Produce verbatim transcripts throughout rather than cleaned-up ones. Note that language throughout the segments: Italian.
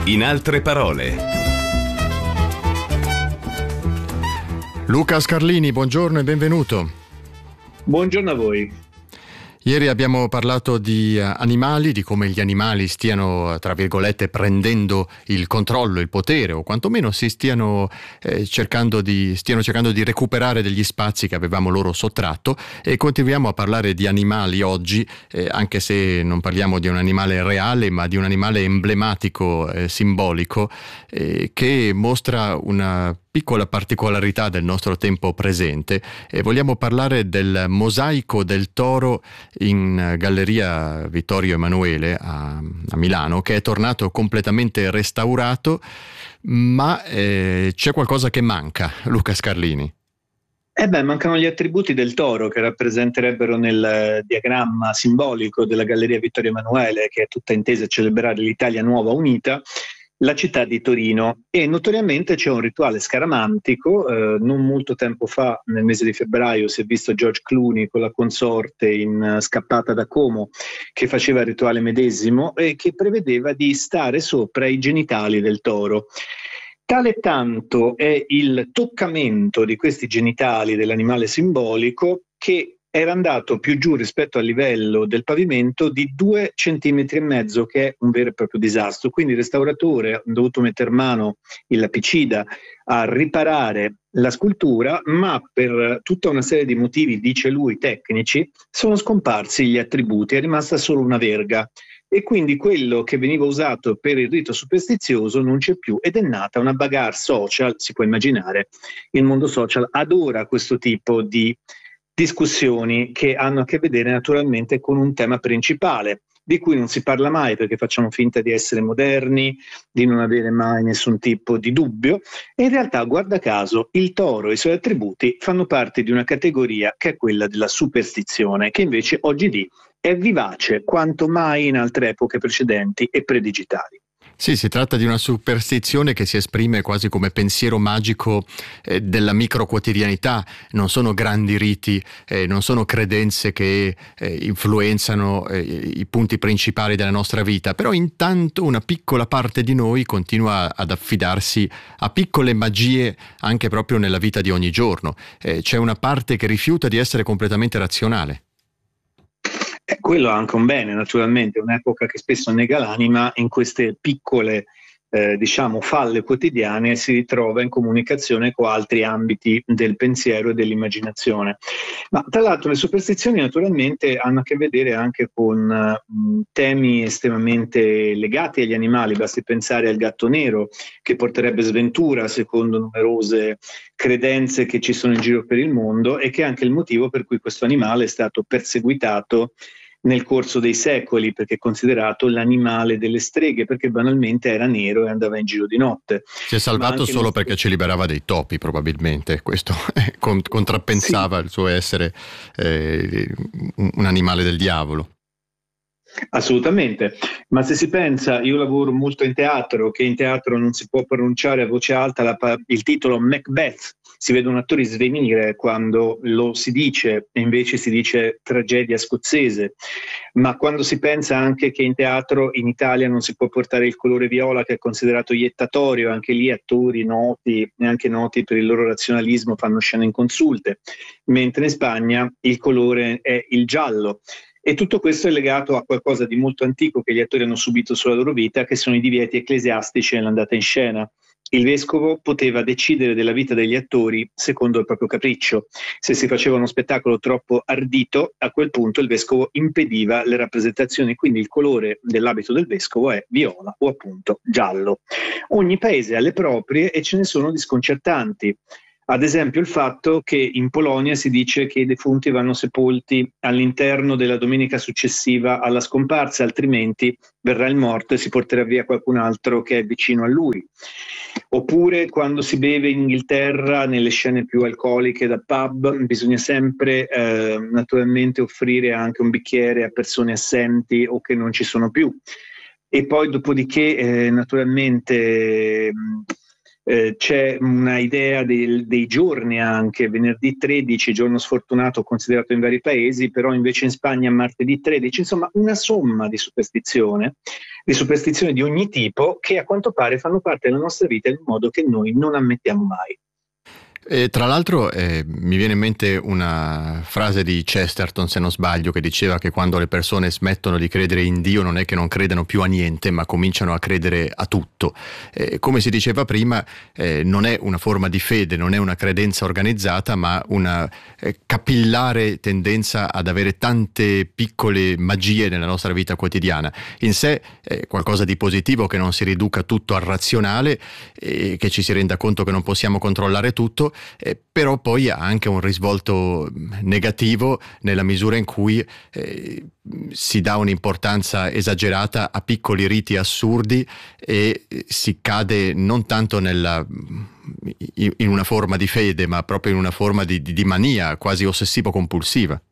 In altre parole. Luca Scarlini, buongiorno e benvenuto. Buongiorno a voi. Ieri abbiamo parlato di uh, animali, di come gli animali stiano, tra virgolette, prendendo il controllo, il potere, o quantomeno si stiano, eh, cercando di, stiano cercando di recuperare degli spazi che avevamo loro sottratto, e continuiamo a parlare di animali oggi, eh, anche se non parliamo di un animale reale, ma di un animale emblematico, eh, simbolico, eh, che mostra una piccola particolarità del nostro tempo presente, e vogliamo parlare del mosaico del toro in Galleria Vittorio Emanuele a, a Milano, che è tornato completamente restaurato, ma eh, c'è qualcosa che manca, Luca Scarlini. Eh beh, mancano gli attributi del toro che rappresenterebbero nel diagramma simbolico della Galleria Vittorio Emanuele, che è tutta intesa a celebrare l'Italia nuova unita, la città di Torino. E notoriamente c'è un rituale scaramantico. Eh, non molto tempo fa, nel mese di febbraio, si è visto George Clooney con la consorte in uh, Scappata da Como, che faceva il rituale medesimo e che prevedeva di stare sopra i genitali del toro. Tale tanto è il toccamento di questi genitali dell'animale simbolico che era andato più giù rispetto al livello del pavimento di due centimetri e mezzo, che è un vero e proprio disastro. Quindi il restauratore ha dovuto metter mano, il lapicida, a riparare la scultura, ma per tutta una serie di motivi, dice lui, tecnici, sono scomparsi gli attributi, è rimasta solo una verga. E quindi quello che veniva usato per il rito superstizioso non c'è più, ed è nata una bagarre social. Si può immaginare, il mondo social adora questo tipo di discussioni che hanno a che vedere naturalmente con un tema principale, di cui non si parla mai perché facciamo finta di essere moderni, di non avere mai nessun tipo di dubbio, e in realtà, guarda caso, il toro e i suoi attributi fanno parte di una categoria che è quella della superstizione, che invece oggi è vivace quanto mai in altre epoche precedenti e predigitali. Sì, si tratta di una superstizione che si esprime quasi come pensiero magico eh, della micro quotidianità. Non sono grandi riti, eh, non sono credenze che eh, influenzano eh, i punti principali della nostra vita, però intanto una piccola parte di noi continua ad affidarsi a piccole magie anche proprio nella vita di ogni giorno. Eh, c'è una parte che rifiuta di essere completamente razionale. Eh, quello ha anche un bene, naturalmente, un'epoca che spesso nega l'anima. In queste piccole eh, diciamo falle quotidiane si ritrova in comunicazione con altri ambiti del pensiero e dell'immaginazione. Ma tra l'altro le superstizioni naturalmente hanno a che vedere anche con uh, temi estremamente legati agli animali. Basti pensare al gatto nero, che porterebbe sventura secondo numerose credenze che ci sono in giro per il mondo, e che è anche il motivo per cui questo animale è stato perseguitato nel corso dei secoli, perché è considerato l'animale delle streghe, perché banalmente era nero e andava in giro di notte. Si è salvato solo nostri... perché ci liberava dei topi, probabilmente. Questo contrappensava sì. il suo essere eh, un animale del diavolo. Assolutamente, ma se si pensa, io lavoro molto in teatro, che in teatro non si può pronunciare a voce alta la, il titolo Macbeth, si vedono attori svenire quando lo si dice, e invece si dice tragedia scozzese. Ma quando si pensa anche che in teatro in Italia non si può portare il colore viola, che è considerato iettatorio, anche lì attori noti e anche noti per il loro razionalismo fanno scene inconsulte, mentre in Spagna il colore è il giallo. E tutto questo è legato a qualcosa di molto antico che gli attori hanno subito sulla loro vita, che sono i divieti ecclesiastici nell'andata in scena. Il vescovo poteva decidere della vita degli attori secondo il proprio capriccio. Se si faceva uno spettacolo troppo ardito, a quel punto il vescovo impediva le rappresentazioni, quindi il colore dell'abito del vescovo è viola o appunto giallo. Ogni paese ha le proprie e ce ne sono di sconcertanti. Ad esempio il fatto che in Polonia si dice che i defunti vanno sepolti all'interno della domenica successiva alla scomparsa, altrimenti verrà il morto e si porterà via qualcun altro che è vicino a lui. Oppure quando si beve in Inghilterra, nelle scene più alcoliche da pub, bisogna sempre eh, naturalmente offrire anche un bicchiere a persone assenti o che non ci sono più. E poi dopodiché eh, naturalmente... Eh, c'è una idea del, dei giorni anche, venerdì tredici, giorno sfortunato considerato in vari paesi, però invece in Spagna martedì tredici, insomma una somma di superstizione, di superstizioni di ogni tipo che a quanto pare fanno parte della nostra vita in un modo che noi non ammettiamo mai. E tra l'altro eh, mi viene in mente una frase di Chesterton, se non sbaglio, che diceva che quando le persone smettono di credere in Dio non è che non credano più a niente, ma cominciano a credere a tutto. Eh, come si diceva prima, eh, non è una forma di fede, non è una credenza organizzata, ma una eh, capillare tendenza ad avere tante piccole magie nella nostra vita quotidiana. In sé è qualcosa di positivo, che non si riduca tutto al razionale e che ci si renda conto che non possiamo controllare tutto. Eh, però poi ha anche un risvolto negativo nella misura in cui eh, si dà un'importanza esagerata a piccoli riti assurdi e si cade non tanto nella, in una forma di fede, ma proprio in una forma di, di, di mania quasi ossessivo-compulsiva.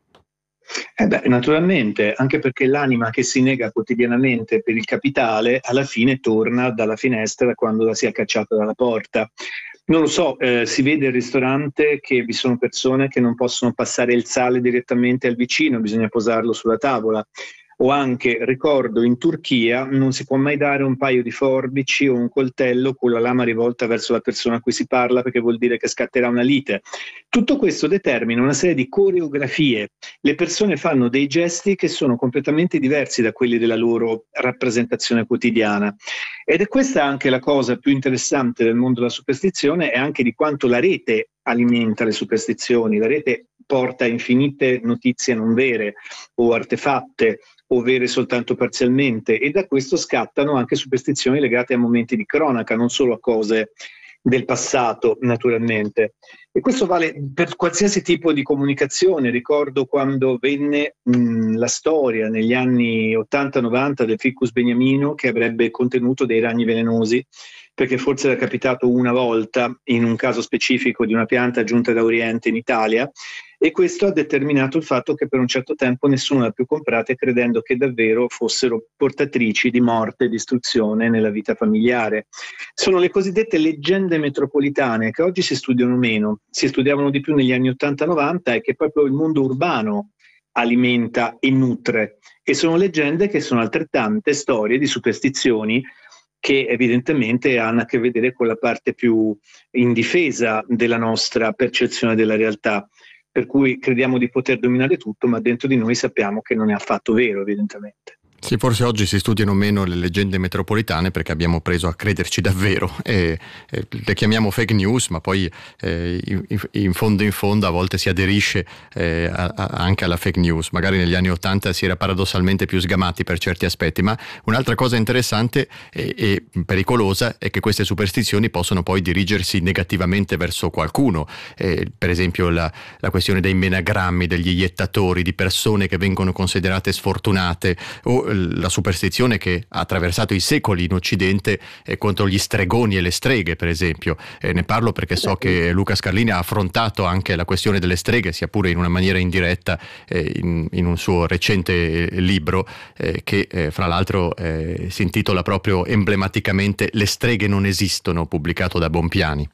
Eh beh, naturalmente, anche perché l'anima che si nega quotidianamente per il capitale alla fine torna dalla finestra quando la si è cacciata dalla porta. Non lo so, eh, si vede al ristorante che vi sono persone che non possono passare il sale direttamente al vicino, bisogna posarlo sulla tavola. O anche, ricordo, in Turchia non si può mai dare un paio di forbici o un coltello con la lama rivolta verso la persona a cui si parla, perché vuol dire che scatterà una lite. Tutto questo determina una serie di coreografie. Le persone fanno dei gesti che sono completamente diversi da quelli della loro rappresentazione quotidiana. Ed è questa anche la cosa più interessante del mondo della superstizione, e anche di quanto la rete alimenta le superstizioni. La rete porta infinite notizie non vere o artefatte o vere soltanto parzialmente, e da questo scattano anche superstizioni legate a momenti di cronaca, non solo a cose del passato, naturalmente. E questo vale per qualsiasi tipo di comunicazione. Ricordo quando venne mh, la storia negli anni ottanta novanta del ficus beniamino, che avrebbe contenuto dei ragni velenosi, perché forse era capitato una volta in un caso specifico di una pianta giunta da Oriente in Italia, e questo ha determinato il fatto che per un certo tempo nessuno le ha più comprate, credendo che davvero fossero portatrici di morte e distruzione nella vita familiare. Sono le cosiddette leggende metropolitane, che oggi si studiano meno, si studiavano di più negli anni ottanta novanta, e che proprio il mondo urbano alimenta e nutre, e sono leggende che sono altrettante storie di superstizioni che evidentemente hanno a che vedere con la parte più indifesa della nostra percezione della realtà, per cui crediamo di poter dominare tutto, ma dentro di noi sappiamo che non è affatto vero, evidentemente. Sì, forse oggi si studiano meno le leggende metropolitane perché abbiamo preso a crederci davvero e, e le chiamiamo fake news, ma poi eh, in, in fondo in fondo a volte si aderisce eh, a, a, anche alla fake news. Magari negli anni Ottanta si era paradossalmente più sgamati per certi aspetti, ma un'altra cosa interessante e, e pericolosa è che queste superstizioni possono poi dirigersi negativamente verso qualcuno. Eh, per esempio la, la questione dei menagrammi, degli iettatori, di persone che vengono considerate sfortunate, o la superstizione che ha attraversato i secoli in Occidente eh, contro gli stregoni e le streghe, per esempio. Eh, ne parlo perché so che Luca Scarlini ha affrontato anche la questione delle streghe, sia pure in una maniera indiretta, eh, in, in un suo recente libro eh, che eh, fra l'altro eh, si intitola proprio emblematicamente Le streghe non esistono, pubblicato da Bompiani.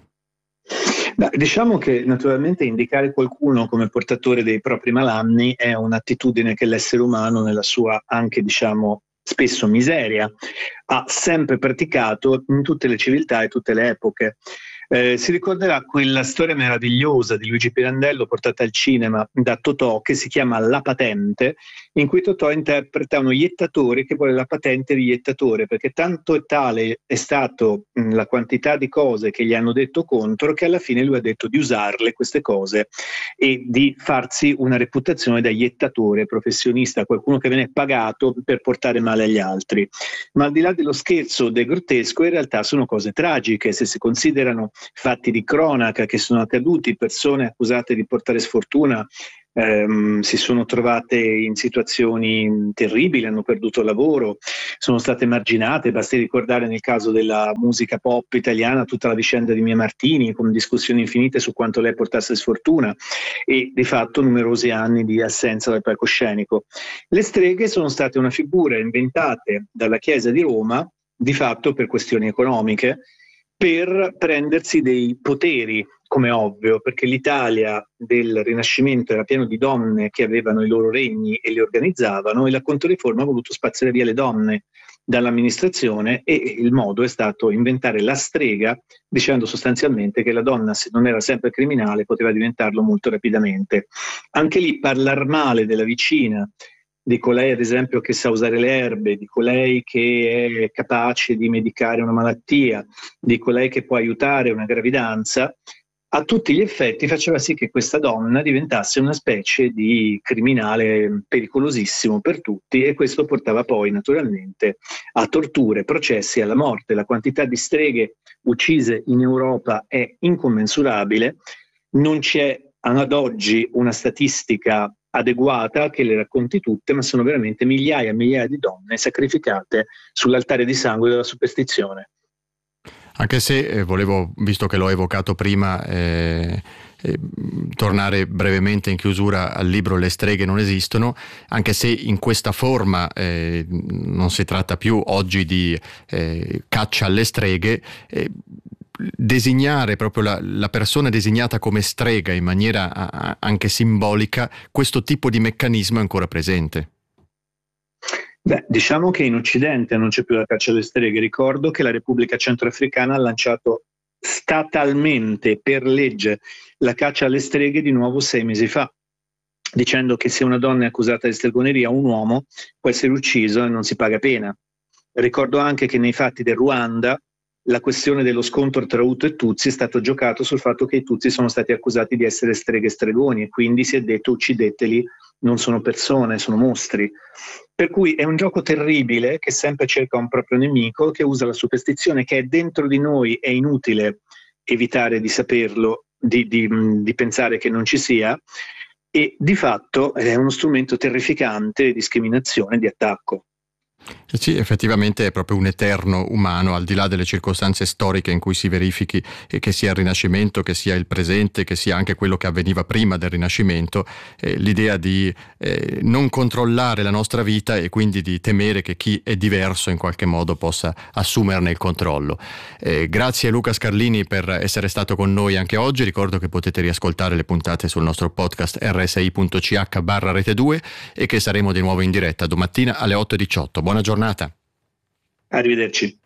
Beh, diciamo che naturalmente indicare qualcuno come portatore dei propri malanni è un'attitudine che l'essere umano, nella sua anche diciamo spesso miseria, ha sempre praticato in tutte le civiltà e tutte le epoche. Eh, si ricorderà quella storia meravigliosa di Luigi Pirandello portata al cinema da Totò, che si chiama La Patente, in cui Totò interpreta uno iettatore che vuole la patente di iettatore, perché tanto e tale è stato mh, la quantità di cose che gli hanno detto contro, che alla fine lui ha detto di usarle queste cose e di farsi una reputazione da iettatore professionista, qualcuno che viene pagato per portare male agli altri. Ma al di là dello scherzo o del grottesco, in realtà sono cose tragiche se si considerano fatti di cronaca che sono accaduti, persone accusate di portare sfortuna ehm, si sono trovate in situazioni terribili, hanno perduto il lavoro, sono state emarginate. Basti ricordare nel caso della musica pop italiana tutta la vicenda di Mia Martini, con discussioni infinite su quanto lei portasse sfortuna e di fatto numerosi anni di assenza dal palcoscenico. Le streghe sono state una figura inventate dalla Chiesa di Roma di fatto per questioni economiche, per prendersi dei poteri, come ovvio, perché l'Italia del Rinascimento era pieno di donne che avevano i loro regni e li organizzavano, e la Controriforma ha voluto spazzare via le donne dall'amministrazione, e il modo è stato inventare la strega, dicendo sostanzialmente che la donna, se non era sempre criminale, poteva diventarlo molto rapidamente. Anche lì parlare male della vicina, di colei ad esempio che sa usare le erbe, di colei che è capace di medicare una malattia, di colei che può aiutare una gravidanza, a tutti gli effetti faceva sì che questa donna diventasse una specie di criminale pericolosissimo per tutti, e questo portava poi naturalmente a torture, processi e alla morte. La quantità di streghe uccise in Europa è incommensurabile, non c'è ad oggi una statistica adeguata che le racconti tutte, ma sono veramente migliaia e migliaia di donne sacrificate sull'altare di sangue della superstizione. Anche se eh, volevo, visto che l'ho evocato prima, eh, eh, tornare brevemente in chiusura al libro Le streghe non esistono, anche se in questa forma eh, non si tratta più oggi di eh, caccia alle streghe, eh, designare proprio la, la persona designata come strega in maniera a, anche simbolica, questo tipo di meccanismo è ancora presente. Beh, diciamo che in Occidente non c'è più la caccia alle streghe. Ricordo che la Repubblica Centroafricana ha lanciato statalmente per legge la caccia alle streghe di nuovo sei mesi fa, dicendo che se una donna è accusata di stregoneria, un uomo può essere ucciso e non si paga pena. Ricordo anche che nei fatti del Ruanda la questione dello scontro tra Hutu e Tutsi è stato giocato sul fatto che i Tutsi sono stati accusati di essere streghe e stregoni, e quindi si è detto uccideteli, non sono persone, sono mostri. Per cui è un gioco terribile che sempre cerca un proprio nemico, che usa la superstizione che è dentro di noi. È inutile evitare di saperlo, di, di, di pensare che non ci sia, e di fatto è uno strumento terrificante di discriminazione, di attacco. Sì, effettivamente è proprio un eterno umano, al di là delle circostanze storiche in cui si verifichi, e che sia il Rinascimento, che sia il presente, che sia anche quello che avveniva prima del Rinascimento, eh, l'idea di eh, non controllare la nostra vita e quindi di temere che chi è diverso in qualche modo possa assumerne il controllo. Eh, grazie a Luca Scarlini per essere stato con noi anche oggi. Ricordo che potete riascoltare le puntate sul nostro podcast erre esse i punto ci acca barra rete due e che saremo di nuovo in diretta domattina alle otto e diciotto. Buona giornata. Arrivederci.